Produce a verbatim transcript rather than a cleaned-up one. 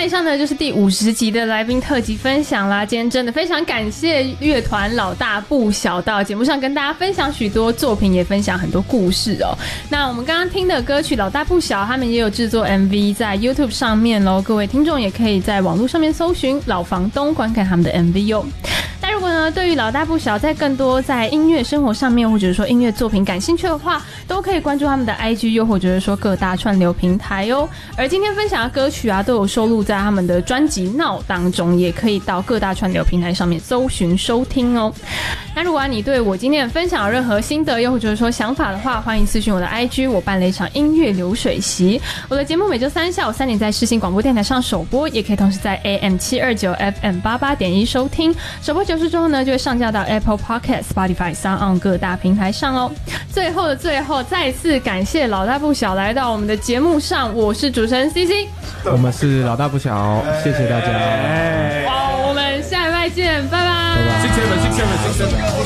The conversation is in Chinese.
以上呢就是第五十集的来宾特辑分享啦。今天真的非常感谢乐团老大不小到节目上跟大家分享许多作品，也分享很多故事哦。那我们刚刚听的歌曲老大不小，他们也有制作 M V 在 YouTube 上面咯，各位听众也可以在网络上面搜寻老房东观看他们的 M V 哦。那如果呢对于老大不小在更多在音乐生活上面或者说音乐作品感兴趣的话，都可以关注他们的 I G 又或者是说各大串流平台哦。而今天分享的歌曲啊都有收录在他们的专辑闹当中，也可以到各大串流平台上面搜寻收听哦。那如果、啊、你对我今天的分享有任何心得又或者说想法的话，欢迎私讯我的 I G， 我办了一场音乐流水席。我的节目每周三下午三点在世新广播电台上首播，也可以同时在 A M 七二九 F M 八八点一收听。首播结束之后呢，就会上架到 Apple Podcast、Spotify、SoundOn 各大平台上哦。最后的最后，再次感谢老大不小来到我们的节目上，我是主持人 C C， 我们是老大不小，谢谢大家。 哇，我们下礼拜见，拜拜。 Six seven, six seven, six seven.